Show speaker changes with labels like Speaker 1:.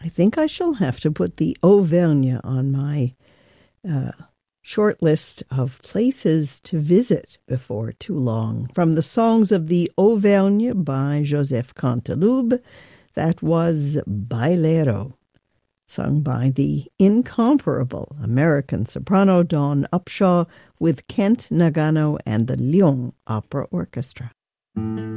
Speaker 1: think I shall have to put the Auvergne on my short list of places to visit before too long. From the Songs of the Auvergne by Joseph Canteloube, that was Bailero, sung by the incomparable American soprano Dawn Upshaw with Kent Nagano and the Lyon Opera Orchestra.